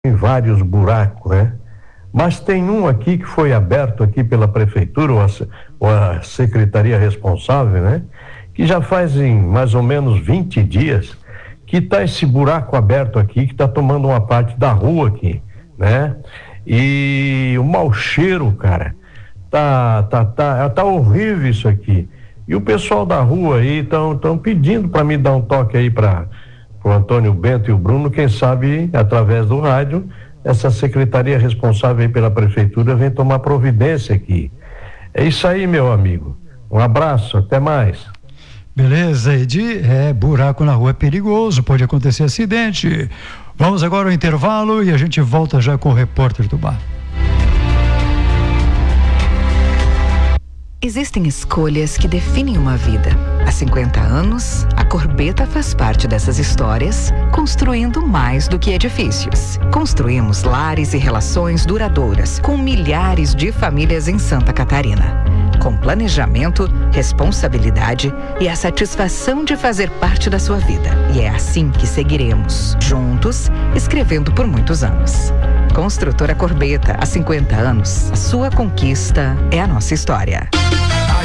Tem vários buracos, né? Mas tem um aqui que foi aberto aqui pela prefeitura ou a secretaria responsável, né? Que já fazem mais ou menos 20 dias que está esse buraco aberto aqui, que está tomando uma parte da rua aqui, né? E o mau cheiro, cara, tá horrível isso aqui. E o pessoal da rua aí estão pedindo para me dar um toque aí para o Antônio Bento e o Bruno, quem sabe através do rádio, essa secretaria responsável aí pela prefeitura vem tomar providência aqui. É isso aí, meu amigo. Um abraço, até mais. Beleza, Edi, buraco na rua é perigoso, pode acontecer acidente. Vamos agora ao intervalo e a gente volta já com o repórter do bar. Existem escolhas que definem uma vida. Há 50 anos, a Corbeta faz parte dessas histórias, construindo mais do que edifícios. Construímos lares e relações duradouras com milhares de famílias em Santa Catarina. Com planejamento, responsabilidade e a satisfação de fazer parte da sua vida. E é assim que seguiremos, juntos, escrevendo por muitos anos. Construtora Corbeta, há 50 anos, a sua conquista é a nossa história.